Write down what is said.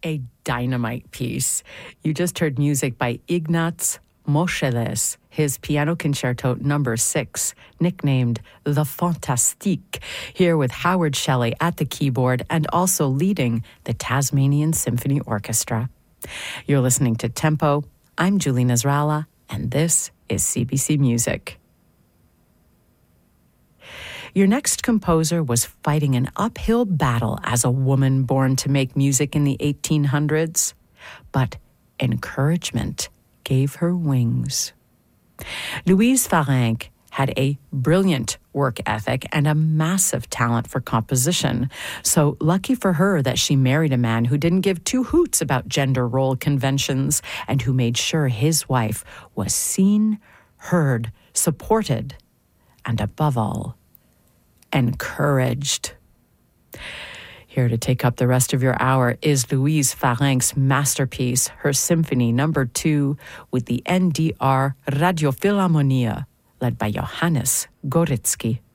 A dynamite piece. You just heard music by Ignaz Moscheles, his Piano Concerto No. 6, nicknamed the Fantastique, here with Howard Shelley at the keyboard and also leading the Tasmanian Symphony Orchestra. You're listening to Tempo. I'm Julie Nasrallah, and this is CBC Music. Your next composer was fighting an uphill battle as a woman born to make music in the 1800s, but encouragement gave her wings. Louise Farenc had a brilliant work ethic and a massive talent for composition, so lucky for her that she married a man who didn't give two hoots about gender role conventions and who made sure his wife was seen, heard, supported, and above all, encouraged. Here to take up the rest of your hour is Louise Farenc's masterpiece, her Symphony No. 2 with the NDR Radiophilharmonia, led by Johannes Gorecki.